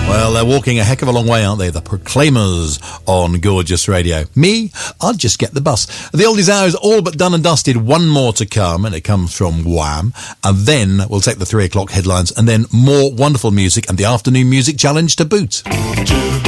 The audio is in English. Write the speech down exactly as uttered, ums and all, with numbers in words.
Well, they're walking a heck of a long way, aren't they? The Proclaimers on Gorgeous Radio. Me, I'll just get the bus. The Oldies Hour is all but done and dusted. One more to come, and it comes from Wham. And then we'll take the three o'clock headlines, and then more wonderful music and the afternoon music challenge to boot.